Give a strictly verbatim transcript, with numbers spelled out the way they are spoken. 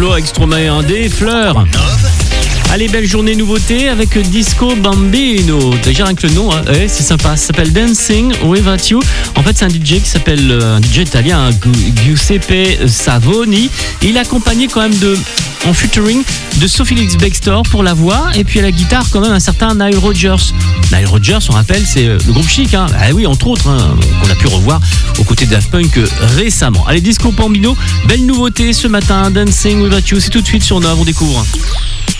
Pablo avec Stromae, hein, des fleurs. Allez, belle journée nouveauté avec Disco Bambino. Déjà avec le nom, hein, ouais, c'est sympa. Ça s'appelle Dancing Without You. En fait, c'est un D J qui s'appelle euh, un D J italien, Giuseppe Savoni. Il est accompagné quand même de, en featuring, de Sophie Ellis Bextor pour la voix, et puis à la guitare quand même un certain Nile Rodgers. Nile Rodgers, on rappelle, c'est le groupe Chic, hein. Ah oui, entre autres, hein, qu'on a pu revoir aux côtés de Daft Punk récemment. Allez, Disco Bambino, belle nouveauté ce matin, Dancing Without You. C'est tout de suite sur Nova, on découvre.